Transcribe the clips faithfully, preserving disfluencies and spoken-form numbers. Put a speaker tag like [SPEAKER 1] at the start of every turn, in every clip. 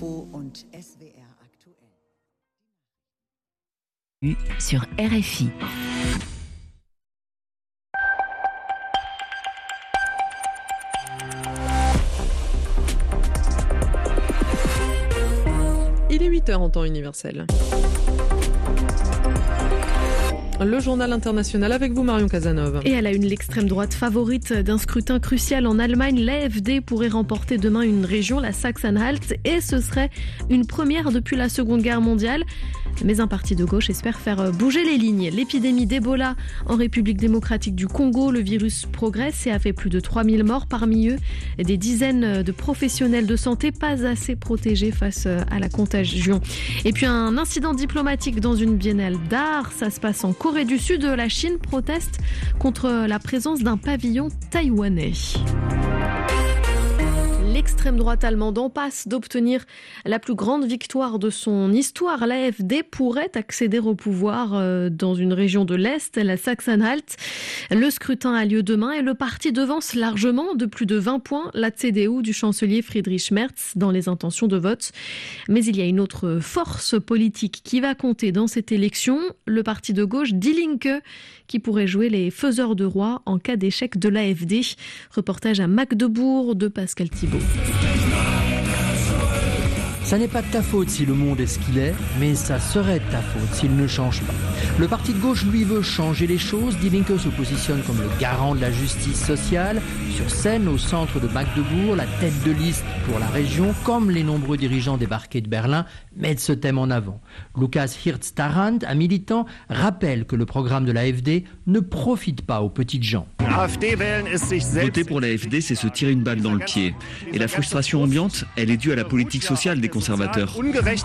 [SPEAKER 1] Info und S W R aktuell.
[SPEAKER 2] Sur R F I.
[SPEAKER 3] Il est huit heures en temps universel. Le journal international avec vous, Marion Casanova.
[SPEAKER 4] Et à la une, l'extrême droite favorite d'un scrutin crucial en Allemagne, l'A F D pourrait remporter demain une région, la Sachsen-Anhalt, et ce serait une première depuis la Seconde Guerre mondiale. Mais un parti de gauche espère faire bouger les lignes. L'épidémie d'Ebola en République démocratique du Congo, le virus progresse et a fait plus de trois mille morts, parmi eux des dizaines de professionnels de santé pas assez protégés face à la contagion. Et puis un incident diplomatique dans une biennale d'art, ça se passe en Corée du Sud. La Chine proteste contre la présence d'un pavillon taïwanais. L'extrême droite allemande en passe d'obtenir la plus grande victoire de son histoire. L'A F D pourrait accéder au pouvoir dans une région de l'Est, la Sachsen-Anhalt. Le scrutin a lieu demain et le parti devance largement de plus de vingt points la C D U du chancelier Friedrich Merz dans les intentions de vote. Mais il y a une autre force politique qui va compter dans cette élection, le parti de gauche Die Linke, qui pourrait jouer les faiseurs de roi en cas d'échec de l'A F D. Reportage à Magdebourg de Pascal Thibault.
[SPEAKER 5] Ça n'est pas de ta faute si le monde est ce qu'il est, mais ça serait de ta faute s'il ne change pas. Le parti de gauche, lui, veut changer les choses. Die Linke se positionne comme le garant de la justice sociale. Sur scène, au centre de Magdebourg, la tête de liste pour la région, comme les nombreux dirigeants débarqués de Berlin, mettent ce thème en avant. Lukas Hirz-Tarand, un militant, rappelle que le programme de l'A F D ne profite pas aux petites gens.
[SPEAKER 6] Voter pour l'A F D, c'est se tirer une balle dans le pied. Et la frustration ambiante, elle est due à la politique sociale des conservateurs.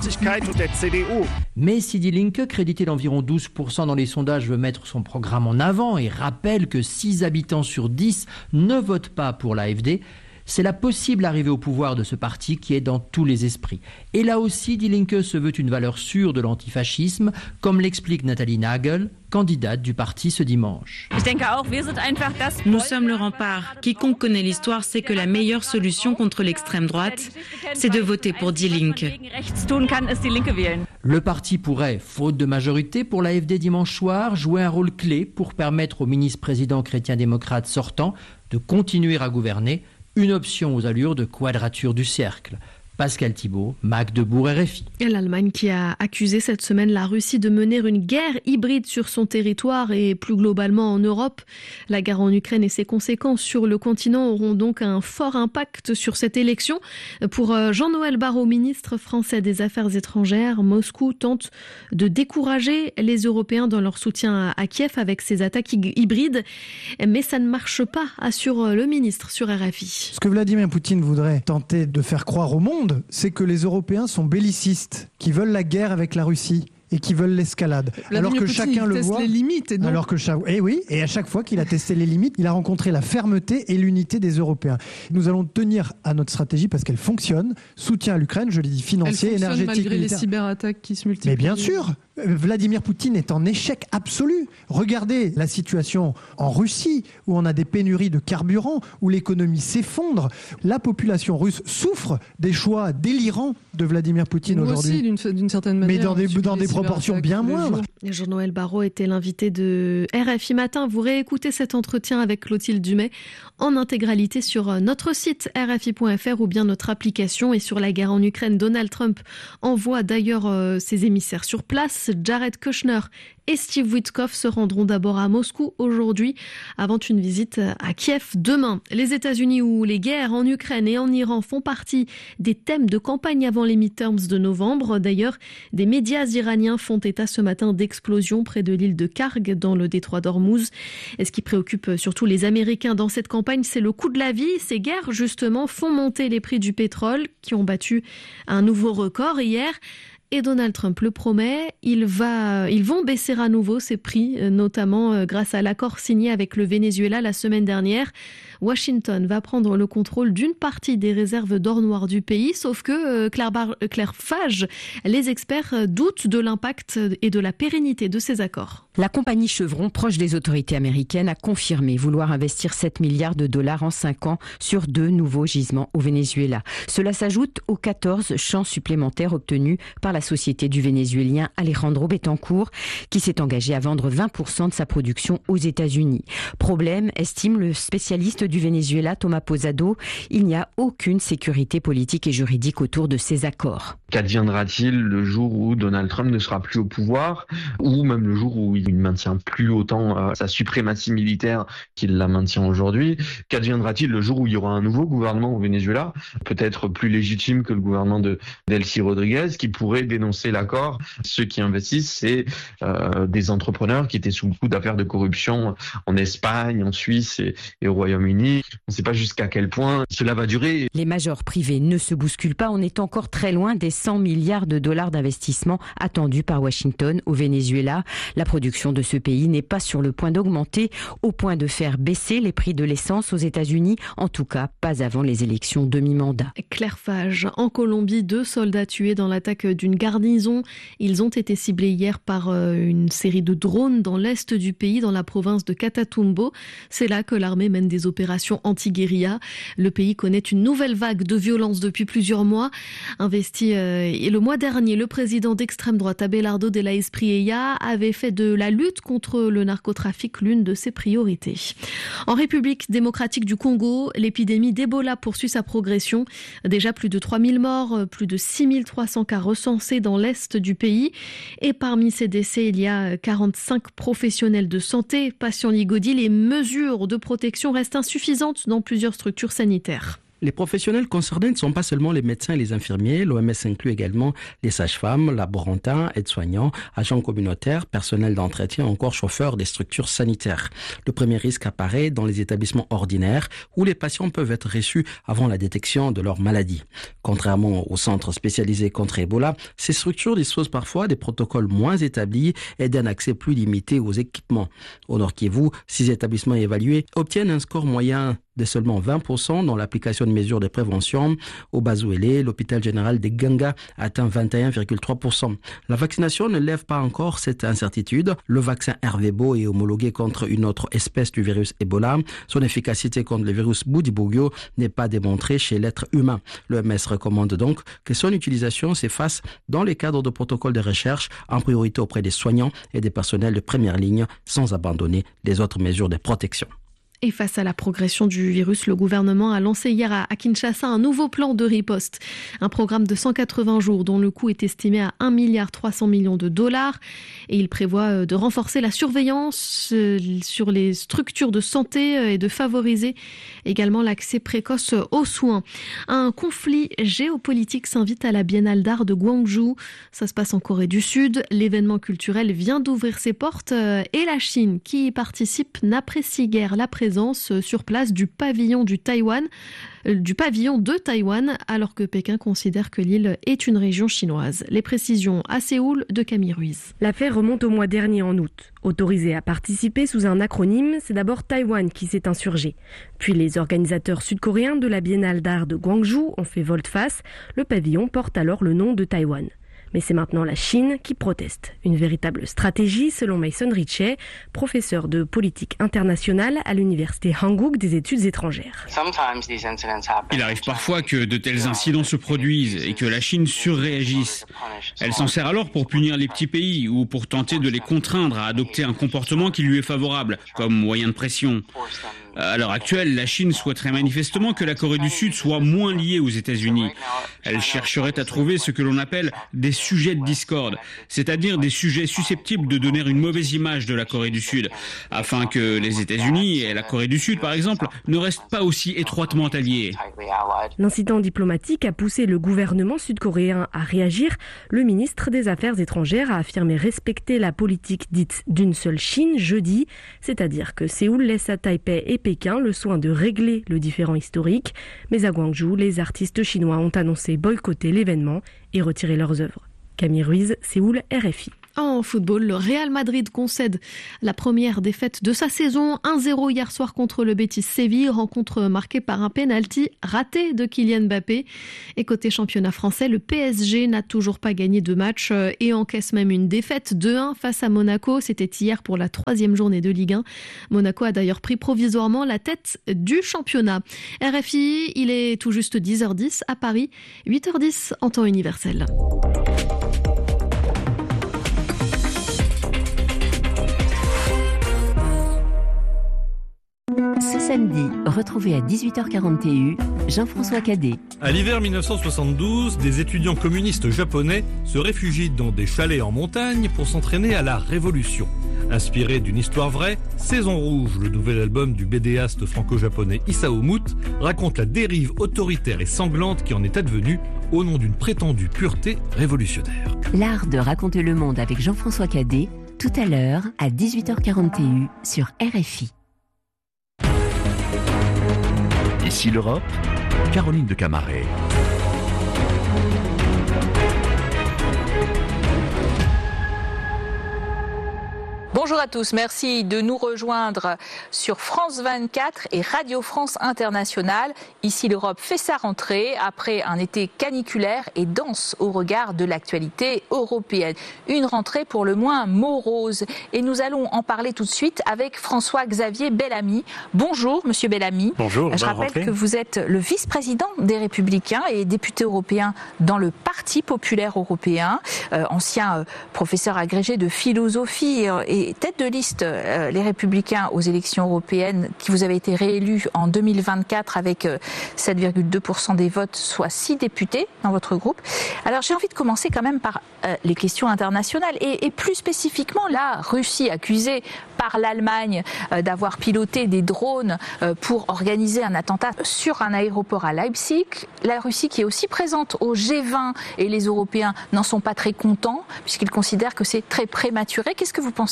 [SPEAKER 5] Mais si Die Linke, crédité d'environ douze pour cent dans les sondages, veut mettre son programme en avant et rappelle que six habitants sur dix ne votent pas pour l'A F D, c'est la possible arrivée au pouvoir de ce parti qui est dans tous les esprits. Et là aussi, Die Linke se veut une valeur sûre de l'antifascisme, comme l'explique Nathalie Nagel, candidate du parti ce dimanche.
[SPEAKER 7] Nous sommes le rempart. Quiconque connaît l'histoire sait que la meilleure solution contre l'extrême droite, c'est de voter pour Die Linke.
[SPEAKER 5] Le parti pourrait, faute de majorité pour l'A F D dimanche soir, jouer un rôle clé pour permettre au ministre-président chrétien-démocrate sortant de continuer à gouverner, une option aux allures de quadrature du cercle. Pascal Thibault, Magdebourg, R F I.
[SPEAKER 4] Et l'Allemagne qui a accusé cette semaine la Russie de mener une guerre hybride sur son territoire et plus globalement en Europe. La guerre en Ukraine et ses conséquences sur le continent auront donc un fort impact sur cette élection. Pour Jean-Noël Barrot, ministre français des Affaires étrangères, Moscou tente de décourager les Européens dans leur soutien à Kiev avec ces attaques hybrides. Mais ça ne marche pas, assure le ministre sur R F I.
[SPEAKER 8] Ce que Vladimir Poutine voudrait tenter de faire croire au monde, c'est que les Européens sont bellicistes, qui veulent la guerre avec la Russie et qui veulent l'escalade.
[SPEAKER 3] Vladimir
[SPEAKER 8] alors que
[SPEAKER 3] Poutine,
[SPEAKER 8] chacun
[SPEAKER 3] il
[SPEAKER 8] le
[SPEAKER 3] teste
[SPEAKER 8] voit.
[SPEAKER 3] les limites. Et donc...
[SPEAKER 8] Alors que chaque, et oui, et à chaque fois qu'il a testé les limites, il a rencontré la fermeté et l'unité des Européens. Nous allons tenir à notre stratégie parce qu'elle fonctionne. Soutien à l'Ukraine, je l'ai dit, financier,
[SPEAKER 3] Elle
[SPEAKER 8] énergétique,
[SPEAKER 3] malgré
[SPEAKER 8] militaire.
[SPEAKER 3] les cyberattaques qui se multiplient.
[SPEAKER 8] Mais bien sûr, Vladimir Poutine est en échec absolu. Regardez la situation en Russie, où on a des pénuries de carburant, où l'économie s'effondre. La population russe souffre des choix délirants de Vladimir Poutine
[SPEAKER 3] Nous
[SPEAKER 8] aujourd'hui.
[SPEAKER 3] aussi, d'une, d'une certaine manière.
[SPEAKER 8] Mais dans des, dans des proportions bien moindres.
[SPEAKER 4] Jean-Noël Barrot était l'invité de R F I Matin. Vous réécoutez cet entretien avec Clotilde Dumais en intégralité sur notre site r f i point f r ou bien notre application. Et sur la guerre en Ukraine, Donald Trump envoie d'ailleurs euh, ses émissaires sur place. Jared Kushner et Steve Witkoff se rendront d'abord à Moscou aujourd'hui avant une visite à Kiev demain. Les États-Unis ou les guerres en Ukraine et en Iran font partie des thèmes de campagne avant les midterms de novembre. D'ailleurs, des médias iraniens font état ce matin d'explosions près de l'île de Karg dans le détroit d'Ormuz. Et ce qui préoccupe surtout les Américains dans cette campagne, c'est le coût de la vie. Ces guerres, justement, font monter les prix du pétrole qui ont battu un nouveau record hier. Et Donald Trump le promet, il va, ils vont baisser à nouveau ces prix, notamment grâce à l'accord signé avec le Venezuela la semaine dernière. Washington va prendre le contrôle d'une partie des réserves d'or noir du pays, sauf que euh, Claire, Bar- Claire Fage, les experts doutent de l'impact et de la pérennité de ces accords.
[SPEAKER 9] La compagnie Chevron, proche des autorités américaines, a confirmé vouloir investir sept milliards de dollars en cinq ans sur deux nouveaux gisements au Venezuela. Cela s'ajoute aux quatorze champs supplémentaires obtenus par la société du Vénézuélien Alejandro Betancourt, qui s'est engagé à vendre vingt pour cent de sa production aux États-Unis. Problème, estime le spécialiste du Venezuela Thomas Posado, il n'y a aucune sécurité politique et juridique autour de ces accords.
[SPEAKER 10] Qu'adviendra-t-il le jour où Donald Trump ne sera plus au pouvoir, ou même le jour où il ne maintient plus autant euh, sa suprématie militaire qu'il la maintient aujourd'hui? Qu'adviendra-t-il le jour où il y aura un nouveau gouvernement au Venezuela, peut-être plus légitime que le gouvernement de Delcy Rodriguez, qui pourrait dénoncer l'accord? Ceux qui investissent, c'est euh, des entrepreneurs qui étaient sous le coup d'affaires de corruption en Espagne, en Suisse et, et au Royaume-Uni. On ne sait pas jusqu'à quel point cela va durer.
[SPEAKER 9] Les majors privés ne se bousculent pas, on est encore très loin des cent milliards de dollars d'investissement attendus par Washington au Venezuela. La production de ce pays n'est pas sur le point d'augmenter, au point de faire baisser les prix de l'essence aux États-Unis, en tout cas pas avant les élections demi-mandat.
[SPEAKER 4] Claire Fage, en Colombie, deux soldats tués dans l'attaque d'une garnison. Ils ont été ciblés hier par une série de drones dans l'est du pays, dans la province de Catatumbo. C'est là que l'armée mène des opérations anti-guérilla. Le pays connaît une nouvelle vague de violence depuis plusieurs mois. Investi et le mois dernier, le président d'extrême droite Abelardo de la Espriella avait fait de la lutte contre le narcotrafic l'une de ses priorités. En République démocratique du Congo, l'épidémie d'Ebola poursuit sa progression. Déjà plus de trois mille morts, plus de six mille trois cents cas recensés dans l'est du pays. Et parmi ces décès, il y a quarante-cinq professionnels de santé. Patient Ligodi, les mesures de protection restent insuffisantes dans plusieurs structures sanitaires.
[SPEAKER 11] Les professionnels concernés ne sont pas seulement les médecins et les infirmiers. L'O M S inclut également les sages-femmes, laborantins, aides-soignants, agents communautaires, personnel d'entretien, encore chauffeurs des structures sanitaires. Le premier risque apparaît dans les établissements ordinaires où les patients peuvent être reçus avant la détection de leur maladie. Contrairement aux centres spécialisés contre Ebola, ces structures disposent parfois des protocoles moins établis et d'un accès plus limité aux équipements. Au Nord Kivu, six établissements évalués obtiennent un score moyen de seulement vingt pour cent dans l'application de mesures de prévention. Au Bazouélé, l'hôpital général de Ganga atteint vingt et un virgule trois pour cent. La vaccination ne lève pas encore cette incertitude. Le vaccin Ervebo est homologué contre une autre espèce du virus Ebola. Son efficacité contre le virus Bundibugyo n'est pas démontrée chez l'être humain. L'O M S recommande donc que son utilisation s'efface dans les cadres de protocoles de recherche, en priorité auprès des soignants et des personnels de première ligne, sans abandonner les autres mesures de protection.
[SPEAKER 4] Et face à la progression du virus, le gouvernement a lancé hier à Kinshasa un nouveau plan de riposte. Un programme de cent quatre-vingts jours dont le coût est estimé à un milliard trois cents millions de dollars. Et il prévoit de renforcer la surveillance sur les structures de santé et de favoriser également l'accès précoce aux soins. Un conflit géopolitique s'invite à la Biennale d'art de Gwangju. Ça se passe en Corée du Sud. L'événement culturel vient d'ouvrir ses portes et la Chine, qui y participe, n'apprécie guère la présence sur place du pavillon du Taïwan, du pavillon de Taïwan, alors que Pékin considère que l'île est une région chinoise. Les précisions à Séoul de Camille Ruiz.
[SPEAKER 12] L'affaire remonte au mois dernier en août. Autorisé à participer sous un acronyme, c'est d'abord Taïwan qui s'est insurgé. Puis les organisateurs sud-coréens de la Biennale d'art de Gwangju ont fait volte-face. Le pavillon porte alors le nom de Taïwan. Mais c'est maintenant la Chine qui proteste. Une véritable stratégie selon Mason Richey, professeur de politique internationale à l'université Hanguk des études étrangères.
[SPEAKER 13] Il arrive parfois que de tels incidents se produisent et que la Chine surréagisse. Elle s'en sert alors pour punir les petits pays ou pour tenter de les contraindre à adopter un comportement qui lui est favorable, comme moyen de pression. À l'heure actuelle, la Chine souhaiterait manifestement que la Corée du Sud soit moins liée aux États-Unis. Elle chercherait à trouver ce que l'on appelle des sujets de discorde, c'est-à-dire des sujets susceptibles de donner une mauvaise image de la Corée du Sud, afin que les États-Unis et la Corée du Sud, par exemple, ne restent pas aussi étroitement alliés.
[SPEAKER 12] L'incident diplomatique a poussé le gouvernement sud-coréen à réagir. Le ministre des Affaires étrangères a affirmé respecter la politique dite d'une seule Chine jeudi, c'est-à-dire que Séoul laisse à Taipei et Pékin le soin de régler le différend historique. Mais à Gwangju, les artistes chinois ont annoncé boycotter l'événement et retirer leurs œuvres. Camille Ruiz, Séoul, R F I.
[SPEAKER 4] En football, le Real Madrid concède la première défaite de sa saison. un zéro hier soir contre le Betis Séville, rencontre marquée par un pénalty raté de Kylian Mbappé. Et côté championnat français, le P S G n'a toujours pas gagné de match et encaisse même une défaite deux un face à Monaco. C'était hier pour la troisième journée de Ligue un. Monaco a d'ailleurs pris provisoirement la tête du championnat. R F I, il est tout juste dix heures dix à Paris, huit heures dix en temps universel.
[SPEAKER 2] Ce samedi, retrouvez à dix-huit heures quarante et un Jean-François Cadet.
[SPEAKER 14] À l'hiver mille neuf cent soixante-douze, des étudiants communistes japonais se réfugient dans des chalets en montagne pour s'entraîner à la Révolution. Inspiré d'une histoire vraie, Saison Rouge, le nouvel album du bédéaste franco-japonais Isao Mout, raconte la dérive autoritaire et sanglante qui en est advenue au nom d'une prétendue pureté révolutionnaire.
[SPEAKER 2] L'art de raconter le monde avec Jean-François Cadet, tout à l'heure à dix-huit heures quarante et un sur R F I.
[SPEAKER 15] Ici l'Europe, Caroline de Camaret.
[SPEAKER 16] Bonjour à tous, merci de nous rejoindre sur France vingt-quatre et Radio France Internationale. Ici l'Europe fait sa rentrée après un été caniculaire et dense au regard de l'actualité européenne. Une rentrée pour le moins morose et nous allons en parler tout de suite avec François-Xavier Bellamy. Bonjour Monsieur Bellamy.
[SPEAKER 17] Bonjour.
[SPEAKER 16] Je rappelle rentrée. que vous êtes le vice-président des Républicains et député européen dans le Parti populaire européen, euh, ancien euh, professeur agrégé de philosophie euh, et tête de liste euh, les Républicains aux élections européennes, qui vous avez été réélu en deux mille vingt-quatre avec euh, sept virgule deux pour cent des votes, soit six députés dans votre groupe. Alors j'ai envie de commencer quand même par euh, les questions internationales et, et plus spécifiquement la Russie accusée par l'Allemagne euh, d'avoir piloté des drones euh, pour organiser un attentat sur un aéroport à Leipzig. La Russie qui est aussi présente au G vingt et les Européens n'en sont pas très contents puisqu'ils considèrent que c'est très prématuré. Qu'est-ce que vous pensez ?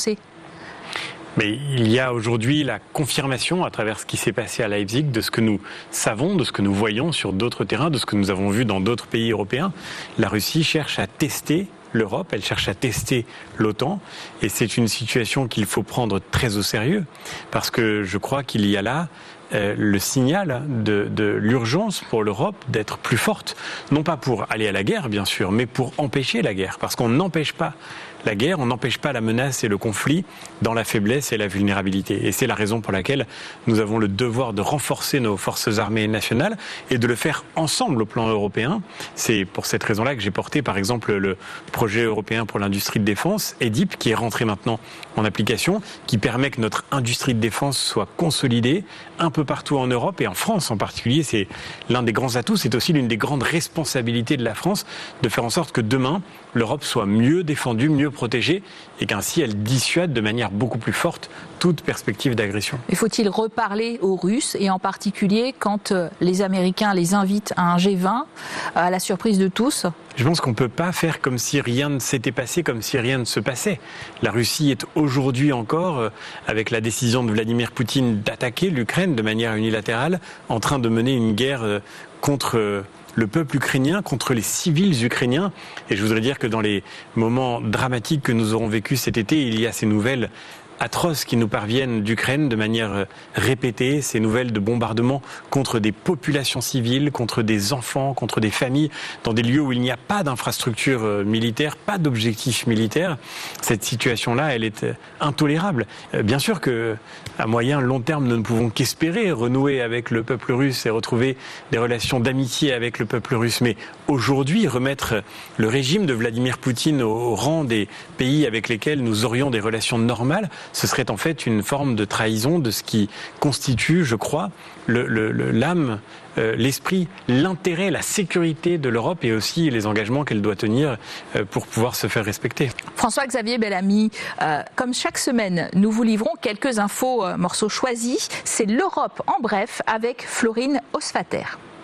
[SPEAKER 17] Mais il y a aujourd'hui la confirmation à travers ce qui s'est passé à Leipzig de ce que nous savons, de ce que nous voyons sur d'autres terrains, de ce que nous avons vu dans d'autres pays européens. La Russie cherche à tester l'Europe, elle cherche à tester l'OTAN et c'est une situation qu'il faut prendre très au sérieux parce que je crois qu'il y a là Euh, le signal de, de l'urgence pour l'Europe d'être plus forte, non pas pour aller à la guerre bien sûr, mais pour empêcher la guerre, parce qu'on n'empêche pas la guerre, on n'empêche pas la menace et le conflit dans la faiblesse et la vulnérabilité. Et c'est la raison pour laquelle nous avons le devoir de renforcer nos forces armées nationales et de le faire ensemble au plan européen. C'est pour cette raison-là que j'ai porté par exemple le projet européen pour l'industrie de défense, E D I P, qui est rentré maintenant en application, qui permet que notre industrie de défense soit consolidée un peu partout en Europe et en France en particulier. C'est l'un des grands atouts, c'est aussi l'une des grandes responsabilités de la France de faire en sorte que demain l'Europe soit mieux défendue, mieux protégée et qu'ainsi elle dissuade de manière beaucoup plus forte toute perspective d'agression.
[SPEAKER 16] Et faut-il reparler aux Russes et en particulier quand les Américains les invitent à un G vingt à la surprise de tous ?
[SPEAKER 17] Je pense qu'on ne peut pas faire comme si rien ne s'était passé, comme si rien ne se passait. La Russie est aujourd'hui encore, avec la décision de Vladimir Poutine d'attaquer l'Ukraine de manière unilatérale, en train de mener une guerre contre le peuple ukrainien, contre les civils ukrainiens. Et je voudrais dire que dans les moments dramatiques que nous aurons vécus cet été, il y a ces nouvelles atroces qui nous parviennent d'Ukraine de manière répétée, ces nouvelles de bombardements contre des populations civiles, contre des enfants, contre des familles, dans des lieux où il n'y a pas d'infrastructure militaire, pas d'objectif militaire. Cette situation-là, elle est intolérable. Bien sûr que à moyen, long terme, nous ne pouvons qu'espérer renouer avec le peuple russe et retrouver des relations d'amitié avec le peuple russe. Mais aujourd'hui, remettre le régime de Vladimir Poutine au rang des pays avec lesquels nous aurions des relations normales, ce serait en fait une forme de trahison de ce qui constitue, je crois, le, le, le, l'âme, euh, l'esprit, l'intérêt, la sécurité de l'Europe et aussi les engagements qu'elle doit tenir euh, pour pouvoir se faire respecter.
[SPEAKER 16] François-Xavier Bellamy, euh, comme chaque semaine, nous vous livrons quelques infos, euh, morceaux choisis. C'est l'Europe en bref avec Florine Osfater.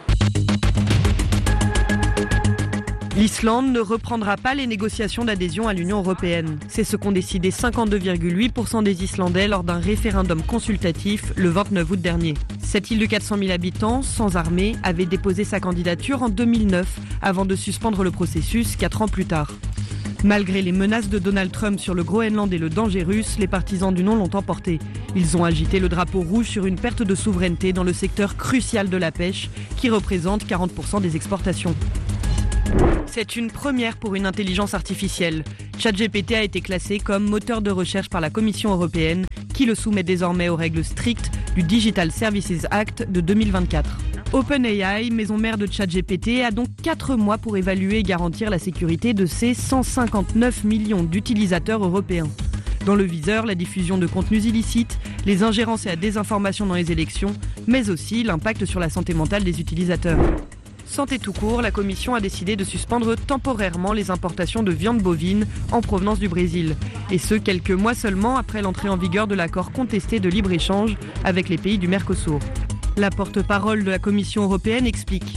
[SPEAKER 18] L'Islande ne reprendra pas les négociations d'adhésion à l'Union européenne. C'est ce qu'ont décidé cinquante-deux virgule huit pour cent des Islandais lors d'un référendum consultatif le vingt-neuf août dernier. Cette île de quatre cent mille habitants, sans armée, avait déposé sa candidature en deux mille neuf, avant de suspendre le processus quatre ans plus tard. Malgré les menaces de Donald Trump sur le Groenland et le danger russe, les partisans du non l'ont emporté. Ils ont agité le drapeau rouge sur une perte de souveraineté dans le secteur crucial de la pêche, qui représente quarante pour cent des exportations. C'est une première pour une intelligence artificielle. ChatGPT a été classé comme moteur de recherche par la Commission européenne, qui le soumet désormais aux règles strictes du Digital Services Act de deux mille vingt-quatre. OpenAI, maison mère de ChatGPT, a donc quatre mois pour évaluer et garantir la sécurité de ses cent cinquante-neuf millions d'utilisateurs européens. Dans le viseur, la diffusion de contenus illicites, les ingérences et la désinformation dans les élections, mais aussi l'impact sur la santé mentale des utilisateurs. Santé tout court, la Commission a décidé de suspendre temporairement les importations de viande bovine en provenance du Brésil. Et ce, quelques mois seulement après l'entrée en vigueur de l'accord contesté de libre-échange avec les pays du Mercosur. La porte-parole de la Commission européenne explique.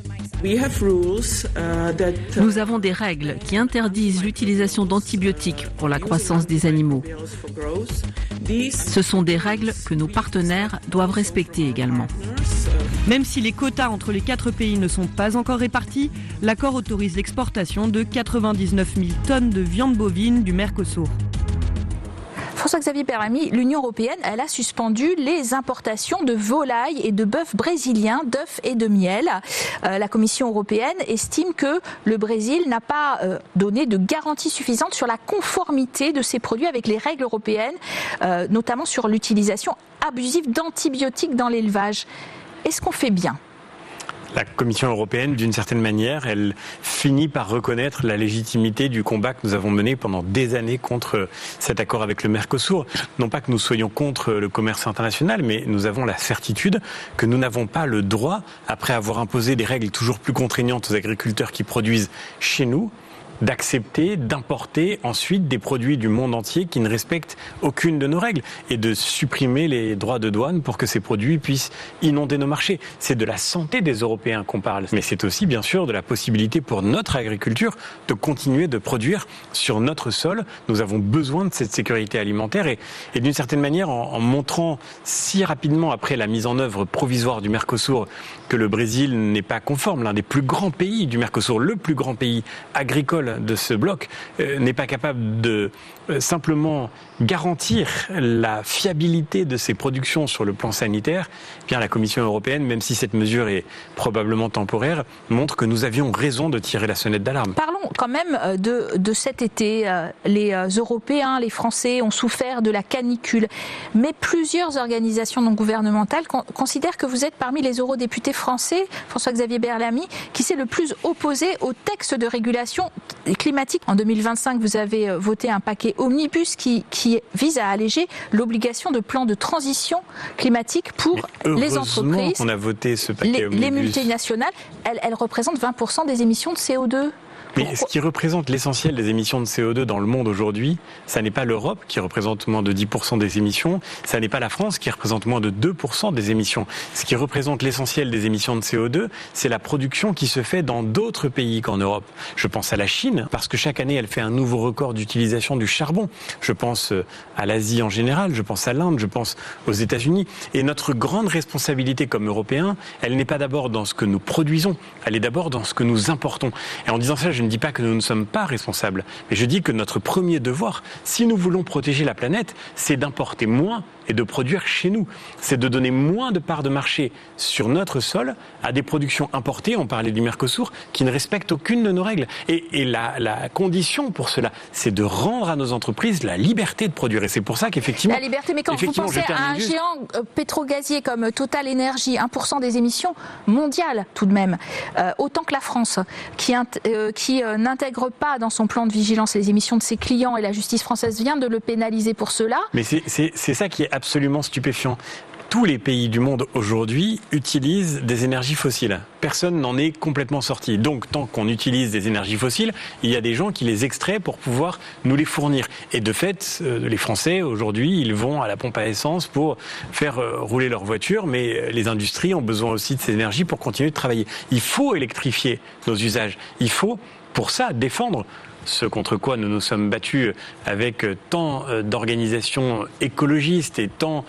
[SPEAKER 19] Nous avons des règles qui interdisent l'utilisation d'antibiotiques pour la croissance des animaux. Ce sont des règles que nos partenaires doivent respecter également.
[SPEAKER 18] Même si les quotas entre les quatre pays ne sont pas encore répartis, l'accord autorise l'exportation de quatre-vingt-dix-neuf mille tonnes de viande bovine du Mercosur.
[SPEAKER 16] François-Xavier Bellamy, l'Union européenne, elle a suspendu les importations de volailles et de bœuf brésiliens, d'œufs et de miel. Euh, la Commission européenne estime que le Brésil n'a pas euh, donné de garantie suffisante sur la conformité de ces produits avec les règles européennes, euh, notamment sur l'utilisation abusive d'antibiotiques dans l'élevage. Est-ce qu'on fait bien ?
[SPEAKER 17] La Commission européenne, d'une certaine manière, elle finit par reconnaître la légitimité du combat que nous avons mené pendant des années contre cet accord avec le Mercosur. Non pas que nous soyons contre le commerce international, mais nous avons la certitude que nous n'avons pas le droit, après avoir imposé des règles toujours plus contraignantes aux agriculteurs qui produisent chez nous, d'accepter, d'importer ensuite des produits du monde entier qui ne respectent aucune de nos règles et de supprimer les droits de douane pour que ces produits puissent inonder nos marchés. C'est de la santé des Européens qu'on parle, mais c'est aussi bien sûr de la possibilité pour notre agriculture de continuer de produire sur notre sol. Nous avons besoin de cette sécurité alimentaire et, et d'une certaine manière, en, en montrant si rapidement après la mise en œuvre provisoire du Mercosur que le Brésil n'est pas conforme, l'un des plus grands pays du Mercosur, le plus grand pays agricole de ce bloc, euh, n'est pas capable de euh, simplement garantir la fiabilité de ses productions sur le plan sanitaire, eh bien la Commission européenne, même si cette mesure est probablement temporaire, montre que nous avions raison de tirer la sonnette d'alarme.
[SPEAKER 16] Parlons quand même de, de cet été. Les Européens, les Français ont souffert de la canicule, mais plusieurs organisations non gouvernementales con- considèrent que vous êtes parmi les eurodéputés français, François-Xavier Bellamy, qui s'est le plus opposé au texte de régulation climatique. En deux mille vingt-cinq, vous avez voté un paquet omnibus qui, qui vise à alléger l'obligation de plan de transition climatique pour les entreprises.
[SPEAKER 17] On a voté ce paquet
[SPEAKER 16] les,
[SPEAKER 17] omnibus.
[SPEAKER 16] Les multinationales, elles, elles représentent vingt pour cent des émissions de C O deux.
[SPEAKER 17] Mais ce qui représente l'essentiel des émissions de C O deux dans le monde aujourd'hui, ça n'est pas l'Europe qui représente moins de dix pour cent des émissions, ça n'est pas la France qui représente moins de deux pour cent des émissions. Ce qui représente l'essentiel des émissions de C O deux, c'est la production qui se fait dans d'autres pays qu'en Europe. Je pense à la Chine, parce que chaque année, elle fait un nouveau record d'utilisation du charbon. Je pense à l'Asie en général, je pense à l'Inde, je pense aux États-Unis. Et notre grande responsabilité comme Européens, elle n'est pas d'abord dans ce que nous produisons, elle est d'abord dans ce que nous importons. Et en disant ça, je ne dis pas que nous ne sommes pas responsables, mais je dis que notre premier devoir, si nous voulons protéger la planète, c'est d'importer moins et de produire chez nous. C'est de donner moins de parts de marché sur notre sol à des productions importées, on parlait du Mercosur, qui ne respectent aucune de nos règles. Et, et la, la condition pour cela, c'est de rendre à nos entreprises la liberté de produire. Et c'est pour ça qu'effectivement...
[SPEAKER 16] La liberté, mais quand vous pensez à un juste... géant pétrogazier comme Total Energy, un pour cent des émissions mondiales tout de même, euh, autant que la France, qui, euh, qui euh, n'intègre pas dans son plan de vigilance les émissions de ses clients, et la justice française vient de le pénaliser pour cela.
[SPEAKER 17] Mais c'est, c'est, c'est ça qui est absolument stupéfiant. Tous les pays du monde aujourd'hui utilisent des énergies fossiles. Personne n'en est complètement sorti. Donc, tant qu'on utilise des énergies fossiles, il y a des gens qui les extraient pour pouvoir nous les fournir. Et de fait, les Français, aujourd'hui, ils vont à la pompe à essence pour faire rouler leur voiture, mais les industries ont besoin aussi de ces énergies pour continuer de travailler. Il faut électrifier nos usages. Il faut pour ça défendre ce contre quoi nous nous sommes battus avec tant d'organisations écologistes et tant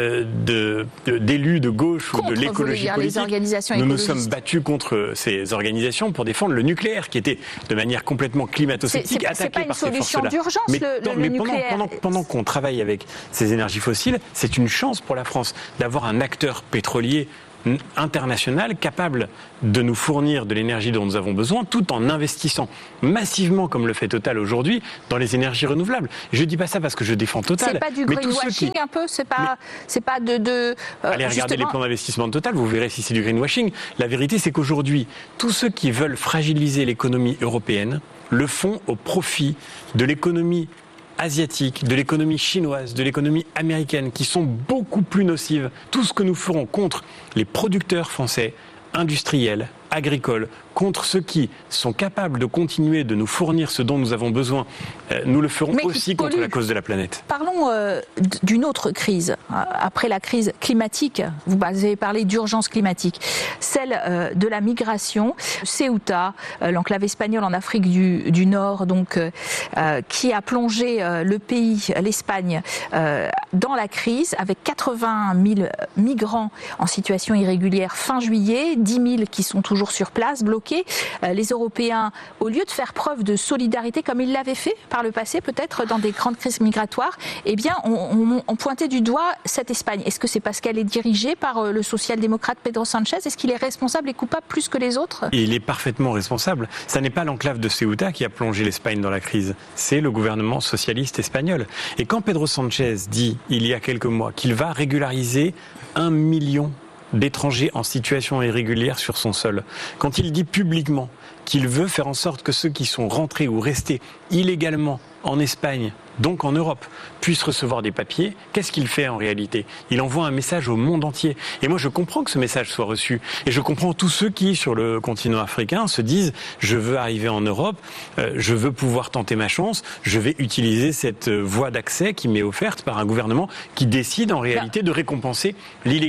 [SPEAKER 17] de, d'élus de gauche contre, ou de l'écologie
[SPEAKER 16] dire,
[SPEAKER 17] politique.
[SPEAKER 16] Les organisations
[SPEAKER 17] nous nous
[SPEAKER 16] écologistes.
[SPEAKER 17] sommes battus contre ces organisations pour défendre le nucléaire, qui était de manière complètement climato-sceptique attaqué par ces forces-là.
[SPEAKER 16] C'est pas une solution d'urgence,
[SPEAKER 17] mais,
[SPEAKER 16] le, le,
[SPEAKER 17] mais
[SPEAKER 16] le
[SPEAKER 17] pendant,
[SPEAKER 16] nucléaire.
[SPEAKER 17] Pendant, pendant qu'on travaille avec ces énergies fossiles, c'est une chance pour la France d'avoir un acteur pétrolier international capable de nous fournir de l'énergie dont nous avons besoin tout en investissant massivement comme le fait Total aujourd'hui dans les énergies renouvelables. Je dis pas ça parce que je défends Total.
[SPEAKER 16] C'est pas du greenwashing qui... un peu, c'est pas mais... c'est pas de, de euh,
[SPEAKER 17] allez regarder justement... les plans d'investissement de Total, vous verrez si c'est du greenwashing. La vérité c'est qu'aujourd'hui, tous ceux qui veulent fragiliser l'économie européenne le font au profit de l'économie asiatiques, de l'économie chinoise, de l'économie américaine, qui sont beaucoup plus nocives. Tout ce que nous ferons contre les producteurs français, industriels, agricoles, contre ceux qui sont capables de continuer de nous fournir ce dont nous avons besoin, euh, nous le ferons Mais aussi contre la cause de la planète.
[SPEAKER 16] Parlons euh, d'une autre crise. Après la crise climatique, vous avez parlé d'urgence climatique, celle euh, de la migration. Ceuta, euh, l'enclave espagnole en Afrique du, du Nord, donc, euh, euh, qui a plongé euh, le pays, l'Espagne, euh, dans la crise, avec quatre-vingt mille migrants en situation irrégulière fin juillet, dix mille qui sont toujours sur place, bloqués. Les Européens, au lieu de faire preuve de solidarité comme ils l'avaient fait par le passé, peut-être dans des grandes crises migratoires, eh bien, on, on, on pointait du doigt cette Espagne. Est-ce que c'est parce qu'elle est dirigée par le social-démocrate Pedro Sánchez? Est-ce qu'il est responsable et coupable plus que les autres?
[SPEAKER 17] Et il est parfaitement responsable. Ça n'est pas l'enclave de Ceuta qui a plongé l'Espagne dans la crise. C'est le gouvernement socialiste espagnol. Et quand Pedro Sánchez dit, il y a quelques mois, qu'il va régulariser un million d'étrangers en situation irrégulière sur son sol, quand il dit publiquement qu'il veut faire en sorte que ceux qui sont rentrés ou restés illégalement en Espagne, donc en Europe, puissent recevoir des papiers, qu'est-ce qu'il fait en réalité? Il envoie un message au monde entier. Et moi, je comprends que ce message soit reçu. Et je comprends tous ceux qui, sur le continent africain, se disent « je veux arriver en Europe, euh, je veux pouvoir tenter ma chance, je vais utiliser cette voie d'accès qui m'est offerte par un gouvernement qui décide en réalité de récompenser l'illégalité. »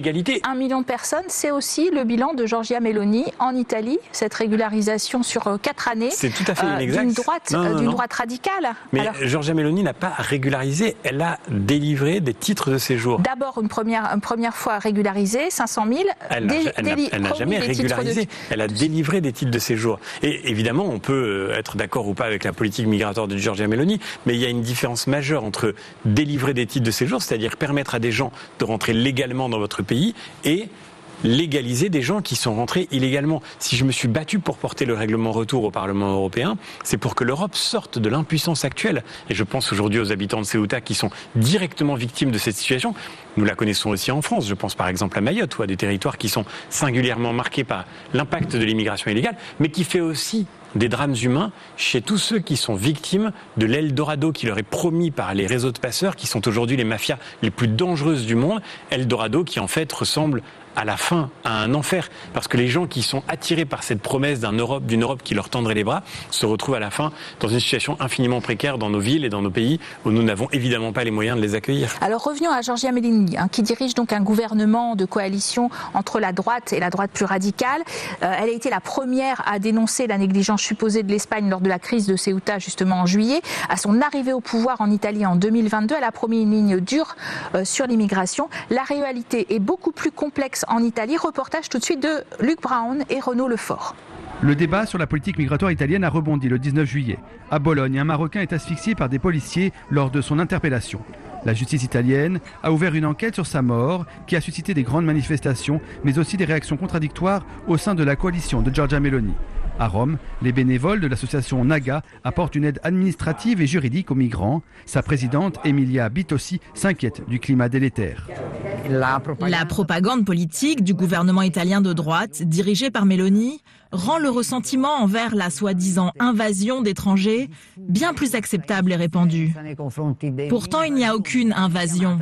[SPEAKER 16] Un million de personnes, c'est aussi le bilan de Giorgia Meloni en Italie, cette régularisation sur quatre années.
[SPEAKER 17] C'est tout à fait inexact.
[SPEAKER 16] Euh, d'une droite,
[SPEAKER 17] non, non,
[SPEAKER 16] d'une
[SPEAKER 17] non.
[SPEAKER 16] droite radicale.
[SPEAKER 17] Mais
[SPEAKER 16] Alors,
[SPEAKER 17] Giorgia Meloni n'a pas régularisé, elle a délivré des titres de séjour.
[SPEAKER 16] D'abord, une première, une première fois régularisée, cinq cent mille.
[SPEAKER 17] Elle n'a, elle n'a, elle n'a jamais régularisé, de... elle a délivré des titres de séjour. Et évidemment, on peut être d'accord ou pas avec la politique migratoire de Giorgia Meloni, mais il y a une différence majeure entre délivrer des titres de séjour, c'est-à-dire permettre à des gens de rentrer légalement dans votre pays, et légaliser des gens qui sont rentrés illégalement. Si je me suis battu pour porter le règlement retour au Parlement européen, c'est pour que l'Europe sorte de l'impuissance actuelle. Et je pense aujourd'hui aux habitants de Ceuta qui sont directement victimes de cette situation. Nous la connaissons aussi en France. Je pense par exemple à Mayotte ou à des territoires qui sont singulièrement marqués par l'impact de l'immigration illégale, mais qui fait aussi des drames humains chez tous ceux qui sont victimes de l'Eldorado qui leur est promis par les réseaux de passeurs, qui sont aujourd'hui les mafias les plus dangereuses du monde. Eldorado qui en fait ressemble à la fin, à un enfer, parce que les gens qui sont attirés par cette promesse d'un Europe, d'une Europe qui leur tendrait les bras, se retrouvent à la fin dans une situation infiniment précaire dans nos villes et dans nos pays où nous n'avons évidemment pas les moyens de les accueillir.
[SPEAKER 16] Alors revenons à Giorgia Meloni, hein, qui dirige donc un gouvernement de coalition entre la droite et la droite plus radicale. Euh, elle a été la première à dénoncer la négligence supposée de l'Espagne lors de la crise de Ceuta, justement en juillet. À son arrivée au pouvoir en Italie en deux mille vingt-deux, elle a promis une ligne dure euh, sur l'immigration. La réalité est beaucoup plus complexe en Italie. Reportage tout de suite de Luc Brown et Renaud Lefort.
[SPEAKER 20] Le débat sur la politique migratoire italienne a rebondi le dix-neuf juillet. À Bologne, un Marocain est asphyxié par des policiers lors de son interpellation. La justice italienne a ouvert une enquête sur sa mort qui a suscité des grandes manifestations, mais aussi des réactions contradictoires au sein de la coalition de Giorgia Meloni. À Rome, les bénévoles de l'association Naga apportent une aide administrative et juridique aux migrants. Sa présidente, Emilia Bitossi, s'inquiète du climat délétère.
[SPEAKER 21] La propagande politique du gouvernement italien de droite, dirigé par Meloni, rend le ressentiment envers la soi-disant invasion d'étrangers bien plus acceptable et répandu. Pourtant, il n'y a aucune invasion.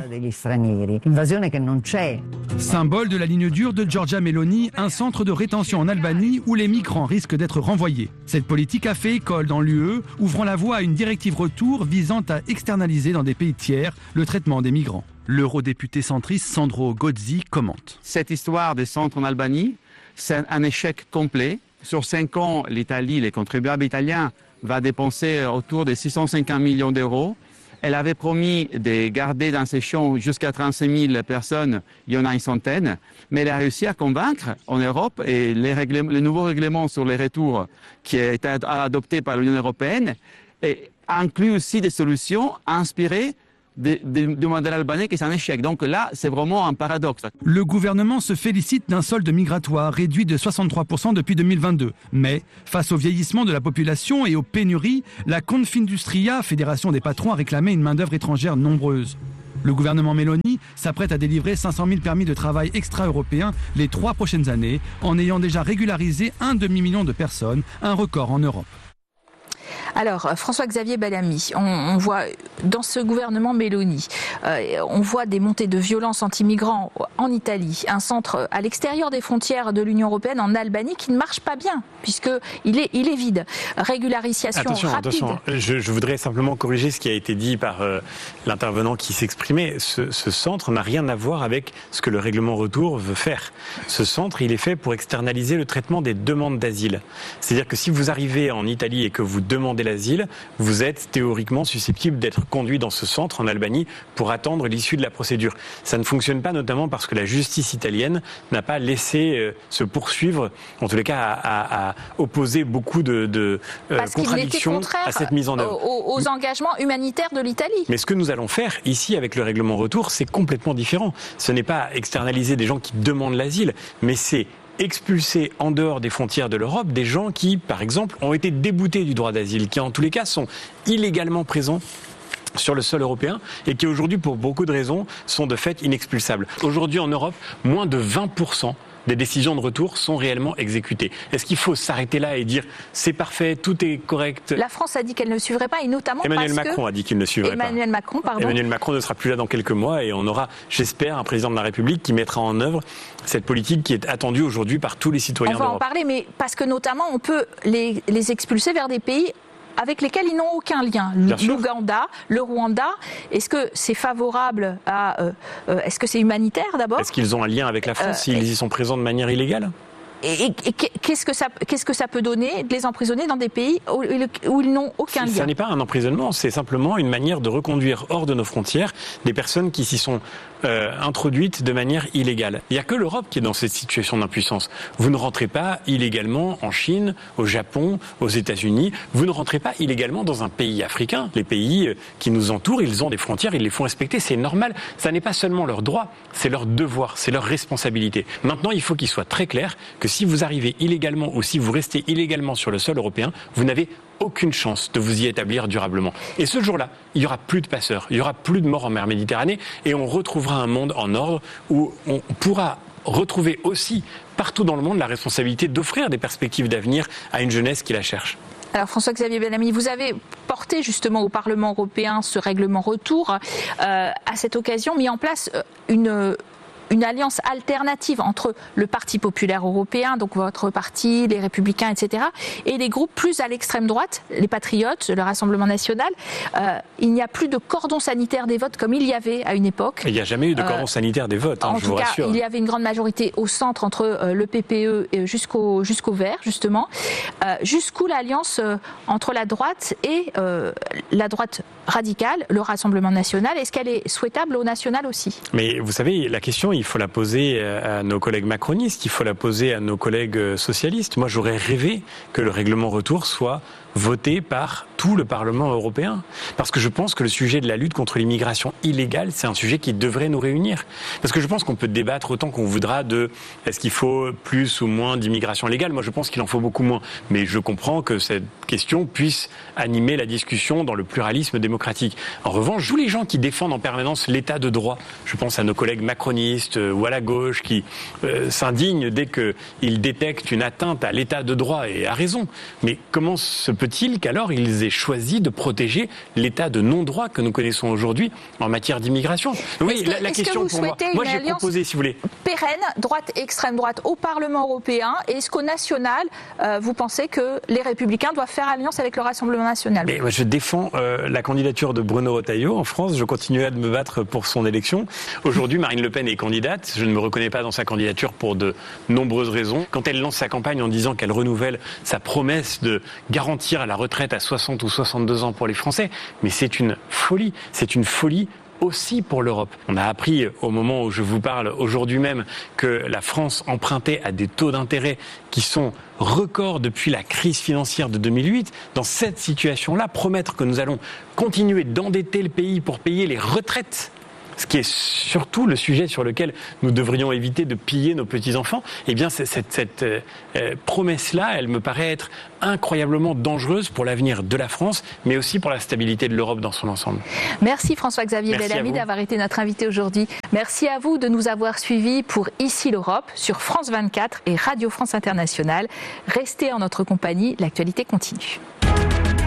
[SPEAKER 20] Symbole de la ligne dure de Giorgia Meloni, un centre de rétention en Albanie où les migrants risquent d'être renvoyés. Cette politique a fait école dans l'U E, ouvrant la voie à une directive retour visant à externaliser dans des pays tiers le traitement des migrants. L'eurodéputé centriste Sandro Gozzi commente.
[SPEAKER 22] Cette histoire des centres en Albanie, c'est un échec complet
[SPEAKER 1] Sur cinq ans, l'Italie, les contribuables italiens, va dépenser autour de six cent cinquante millions d'euros. Elle avait promis de garder dans ses champs jusqu'à trente-cinq mille personnes, il y en a une centaine, mais elle a réussi à convaincre en Europe et les, règlements, les nouveaux règlements sur les retours qui a été adopté par l'Union européenne et inclut aussi des solutions inspirées du modèle albanais qui est un échec. Donc là, c'est vraiment un paradoxe.
[SPEAKER 20] Le gouvernement se félicite d'un solde migratoire réduit de soixante-trois pour cent depuis deux mille vingt-deux. Mais, face au vieillissement de la population et aux pénuries, la Confindustria, fédération des patrons, a réclamé une main-d'œuvre étrangère nombreuse. Le gouvernement Meloni s'apprête à délivrer cinq cent mille permis de travail extra-européens les trois prochaines années, en ayant déjà régularisé un demi-million de personnes, un record en Europe.
[SPEAKER 16] Alors, François-Xavier Bellamy, on, on voit dans ce gouvernement Meloni, euh, on voit des montées de violence anti-migrants en Italie, un centre à l'extérieur des frontières de l'Union européenne en Albanie qui ne marche pas bien, puisqu'il est, il est vide. Régularisation
[SPEAKER 17] attention,
[SPEAKER 16] rapide.
[SPEAKER 17] Attention, je, je voudrais simplement corriger ce qui a été dit par euh, l'intervenant qui s'exprimait. Ce, ce centre n'a rien à voir avec ce que le règlement retour veut faire. Ce centre, il est fait pour externaliser le traitement des demandes d'asile. C'est-à-dire que si vous arrivez en Italie et que vous demandez l'asile, vous êtes théoriquement susceptible d'être conduit dans ce centre en Albanie pour attendre l'issue de la procédure. Ça ne fonctionne pas notamment parce que la justice italienne n'a pas laissé euh, se poursuivre, en tous les cas à, à, à opposer beaucoup de, de euh, contradictions à cette mise en œuvre.
[SPEAKER 16] Aux, aux engagements humanitaires de l'Italie.
[SPEAKER 17] Mais ce que nous allons faire ici avec le règlement retour, c'est complètement différent. Ce n'est pas externaliser des gens qui demandent l'asile, mais c'est expulser en dehors des frontières de l'Europe des gens qui, par exemple, ont été déboutés du droit d'asile, qui en tous les cas sont illégalement présents sur le sol européen et qui aujourd'hui, pour beaucoup de raisons, sont de fait inexpulsables. Aujourd'hui en Europe, moins de vingt pour cent des décisions de retour sont réellement exécutées. Est-ce qu'il faut s'arrêter là et dire c'est parfait, tout est correct?
[SPEAKER 16] La France a dit qu'elle ne suivrait pas et notamment
[SPEAKER 17] Emmanuel
[SPEAKER 16] parce
[SPEAKER 17] Macron
[SPEAKER 16] que...
[SPEAKER 17] a dit qu'il ne suivrait
[SPEAKER 16] Emmanuel
[SPEAKER 17] pas.
[SPEAKER 16] Emmanuel Macron, pardon.
[SPEAKER 17] Emmanuel Macron ne sera plus là dans quelques mois et on aura, j'espère, un président de la République qui mettra en œuvre cette politique qui est attendue aujourd'hui par tous les citoyens d'Europe.
[SPEAKER 16] On va en parler, mais parce que notamment on peut les, les expulser vers des pays avec lesquels ils n'ont aucun lien. L'Ouganda, le Rwanda, est-ce que c'est favorable à... Euh, euh, est-ce que c'est humanitaire d'abord?
[SPEAKER 17] Est-ce qu'ils ont un lien avec la France euh, s'ils y sont présents de manière illégale?
[SPEAKER 16] Et, et, et qu'est-ce que ça, qu'est-ce que ça peut donner de les emprisonner dans des pays où, où ils n'ont aucun lien?
[SPEAKER 17] Ça n'est pas un emprisonnement, c'est simplement une manière de reconduire hors de nos frontières des personnes qui s'y sont euh, introduites de manière illégale. Il n'y a que l'Europe qui est dans cette situation d'impuissance. Vous ne rentrez pas illégalement en Chine, au Japon, aux États-Unis. Vous ne rentrez pas illégalement dans un pays africain. Les pays qui nous entourent, ils ont des frontières, ils les font respecter, c'est normal. Ça n'est pas seulement leur droit, c'est leur devoir, c'est leur responsabilité. Maintenant, il faut qu'il soit très clair que si vous arrivez illégalement ou si vous restez illégalement sur le sol européen, vous n'avez aucune chance de vous y établir durablement. Et ce jour-là, il n'y aura plus de passeurs, il n'y aura plus de morts en mer Méditerranée et on retrouvera un monde en ordre où on pourra retrouver aussi partout dans le monde la responsabilité d'offrir des perspectives d'avenir à une jeunesse qui la cherche.
[SPEAKER 16] Alors François-Xavier Bellamy, vous avez porté justement au Parlement européen ce règlement retour, euh, à cette occasion mis en place une... une alliance alternative entre le Parti populaire européen, donc votre parti, les Républicains, et cetera, et les groupes plus à l'extrême droite, les Patriotes, le Rassemblement national. Euh, il n'y a plus de cordon sanitaire des votes comme il y avait à une époque.
[SPEAKER 17] Il n'y a jamais eu de cordon euh, sanitaire des votes, hein,
[SPEAKER 16] en
[SPEAKER 17] je
[SPEAKER 16] tout
[SPEAKER 17] vous
[SPEAKER 16] cas,
[SPEAKER 17] rassure.
[SPEAKER 16] Il y avait une grande majorité au centre entre euh, le P P E et jusqu'au jusqu'au Vert, justement. Euh, jusqu'où l'alliance euh, entre la droite et euh, la droite radicale, le Rassemblement national, est-ce qu'elle est souhaitable au national aussi?
[SPEAKER 17] Mais vous savez, la question, il faut la poser à nos collègues macronistes, il faut la poser à nos collègues socialistes. Moi, j'aurais rêvé que le règlement retour soit voté par tout le Parlement européen. Parce que je pense que le sujet de la lutte contre l'immigration illégale, c'est un sujet qui devrait nous réunir. Parce que je pense qu'on peut débattre autant qu'on voudra de est-ce qu'il faut plus ou moins d'immigration légale. Moi, je pense qu'il en faut beaucoup moins. Mais je comprends que cette question puisse animer la discussion dans le pluralisme démocratique. En revanche, tous les gens qui défendent en permanence l'état de droit, je pense à nos collègues macronistes ou à la gauche qui euh, s'indignent dès qu'ils détectent une atteinte à l'état de droit, et à raison. Mais comment se peut faut-il qu'alors ils aient choisi de protéger l'état de non-droit que nous connaissons aujourd'hui en matière d'immigration. Oui,
[SPEAKER 16] que,
[SPEAKER 17] la, la question pour moi, moi j'ai proposé, si vous voulez,
[SPEAKER 16] pérenne, droite et extrême droite au Parlement européen. Est-ce qu'au national, euh, vous pensez que les Républicains doivent faire alliance avec le Rassemblement national?
[SPEAKER 17] Mais moi, je défends euh, la candidature de Bruno Retailleau en France. Je continuerai de me battre pour son élection. Aujourd'hui, Marine Le Pen est candidate. Je ne me reconnais pas dans sa candidature pour de nombreuses raisons. Quand elle lance sa campagne en disant qu'elle renouvelle sa promesse de garantir la retraite à soixante ou soixante-deux ans pour les Français, mais c'est une folie. C'est une folie aussi pour l'Europe. On a appris au moment où je vous parle aujourd'hui même que la France empruntait à des taux d'intérêt qui sont records depuis la crise financière de deux mille huit. Dans cette situation-là, promettre que nous allons continuer d'endetter le pays pour payer les retraites, ce qui est surtout le sujet sur lequel nous devrions éviter de piller nos petits-enfants, eh bien cette, cette, cette euh, promesse-là, elle me paraît être incroyablement dangereuse pour l'avenir de la France, mais aussi pour la stabilité de l'Europe dans son ensemble.
[SPEAKER 16] Merci François-Xavier Bellamy d'avoir été notre invité aujourd'hui. Merci à vous de nous avoir suivis pour Ici l'Europe sur France vingt-quatre et Radio France Internationale. Restez en notre compagnie, l'actualité continue.